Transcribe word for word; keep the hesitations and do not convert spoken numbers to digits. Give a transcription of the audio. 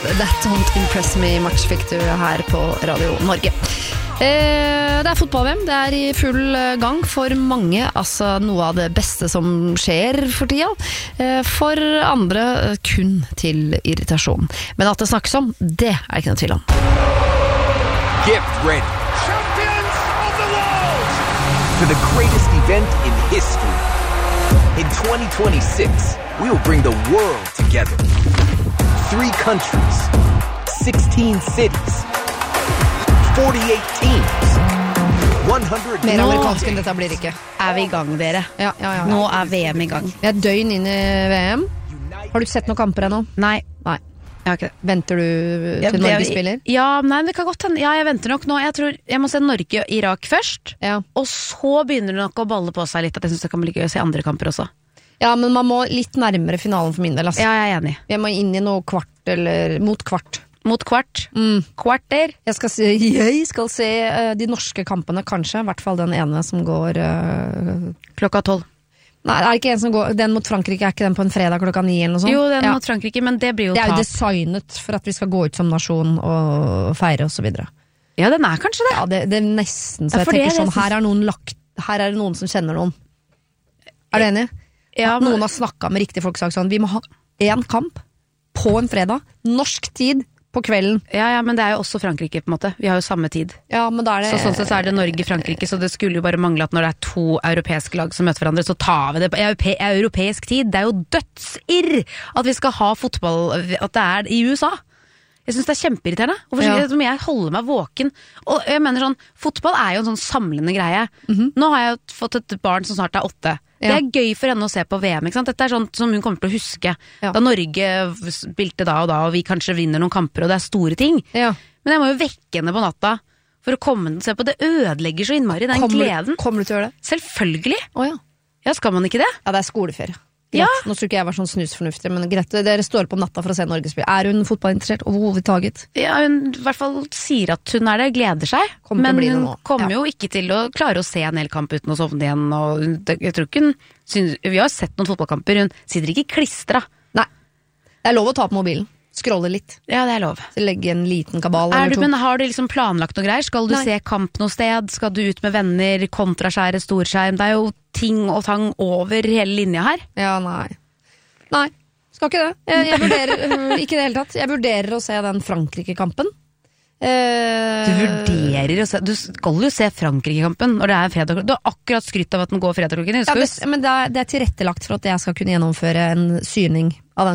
That Don't Impress Me Much fikk du her på Radio Norge. Eh, det er fotball-V M, det er i full gang for mange, altså noe av det beste som skjer for tida. Eh, for andre kun til irritasjon. Men at det snakkes om, det er ikke noe tvil om. Gift ready. Champions of the world! For the greatest event in history. In twenty twenty-six, we will bring the world together. Three countries, sixteen cities, forty-eight teams, one hundred... Mer amerikansk enn dette blir ikke. Er vi i gang, dere? Ja, ja, ja. Nå er V M i gang. Jeg er døgn inn i V M. Har du sett noen kamper ennå? Nei. Nei. Jeg har ikke det. Venter du til Ja, det- Norge spiller? Ja, nei, det kan godt hende. Ja, jeg venter nok nå. Jeg tror jeg må se Norge-Irak først. Ja. Og så begynner det nok å balle på seg litt. At jeg synes det kan bli gøy å se andre kamper også. Ja, men man må litt nærmere finalen for min del, altså. Ja, jeg er enig. Jeg må inn i noe kvart, eller mot kvart. Mot kvart. Mm. Kvarter. Jeg skal se, jeg skal se uh, de norske kampene, kanskje. I hvert fall den ene som går uh, Klokka tolv. Nei, er det ikke en som går den mot Frankrike? Er ikke den på en fredag klokka ni eller noe sånt? Jo, den ja. mot Frankrike, men det blir jo Det er jo tap. designet for at vi skal gå ut som nasjon og feire og så videre. Ja, den er kanskje det. Ja, det, det er nesten så Ja, jeg for det tenker er sånn, nesten- her er noen lagt, her er det noen som kjenner noen. Er du enig? Ja, At men- noen har snakket med riktige folk og sagt sånn, vi må ha en kamp på en fredag, norsk tid på kvelden. Ja, ja, men det er jo også Frankrike på en måte. Vi har jo samme tid. Ja, men da er det... Så sånn sett så er det Norge-Frankrike, så det skulle jo bare mangle at når det er to europeiske lag som møter hverandre, så tar vi det på europe europeisk tid. Det er jo dødsirr at vi skal ha fotball, at det er i U S A. Jeg synes det er kjempeirriterende. Hvorfor Ja. må jeg holde meg våken? Og jeg mener sånn, fotball er jo en sånn samlende greie. Mhm. Nå har jeg jo fått et barn som snart er åtte. Det Ja. er gøy for henne å se på V M, ikke sant? Dette er sånt som hun kommer til å huske. Ja. Da Norge spilte da og da, og vi kanskje vinner noen kamper, og det er store ting. Ja. Men jeg må jo vekke henne på natta for å komme og se på. Det ødelegger så innmari den Kommer, gleden. kommer du til å gjøre det? Selvfølgelig. Åja. Ja, skal man ikke det? Ja, det er skoleferie. Ja. Greit. Nå tror ikke jeg var sånn snusfornuftig, men greit, dere står på natta for å se Norge spille. Er hun fotballinteressert overhovedtaget? Ja, hun i hvert fall sier at hun er det, gleder seg. Kommer til å men bli det hun nå. kommer Ja. jo ikke til å klare å se en hel kamp uten å sovne igjen. Og hun- det- jeg tror ikke hun synes, vi har sett noen fotballkamper, hun sitter ikke klistra. Nei. Det er lov å ta på mobilen. Scrolle litt. Ja, det er lov. Så legge en liten kabal Er eller du, to. men har du liksom planlagt noe greier? Skal du Nei. se kamp noe sted? Skal du ut med venner? Kontraskjære, storskjerm? Det er jo ting og tang over hele linja her. Ja, nei. Nei, skal ikke det. Jeg, jeg vurderer, ikke det hele tatt. Jeg vurderer å se den Frankrike-kampen. Eh, Du vurderer å se Du skal jo se Frankrike-kampen når det er fredag. Du har akkurat skrytt av at den går fredag klokken. ja, Skal det, du Men det er, det er tilrettelagt for at jeg skal kunne gjennomføre en syning av den